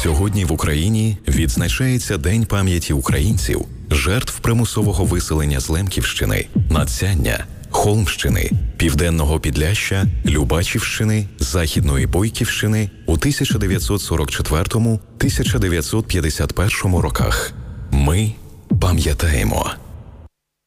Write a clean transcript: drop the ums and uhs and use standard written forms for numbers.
Сьогодні в Україні відзначається День пам'яті українців, жертв примусового виселення з Лемківщини, Надсяння, Холмщини, Південного Підляшшя, Любачівщини, Західної Бойківщини у 1944-1951 роках. Ми пам'ятаємо.